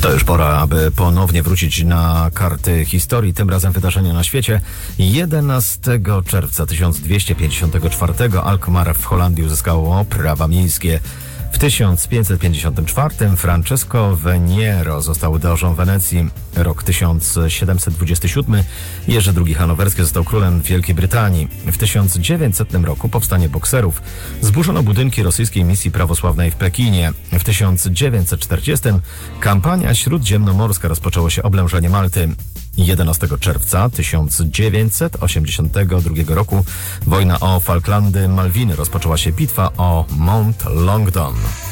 To już pora, aby ponownie wrócić na karty historii, tym razem wydarzenia na świecie. 11 czerwca 1254 Alkmaar w Holandii uzyskało prawa miejskie. W 1554 Francesco Veniero został dożą Wenecji. Rok 1727 Jerzy II Hanowerski został królem Wielkiej Brytanii. W 1900 roku powstanie bokserów. Zburzono budynki rosyjskiej misji prawosławnej w Pekinie. W 1940 kampania śródziemnomorska, rozpoczęło się oblężenie Malty. 11 czerwca 1982 roku wojna o Falklandy, Malwiny, rozpoczęła się bitwa o Mount Longdon.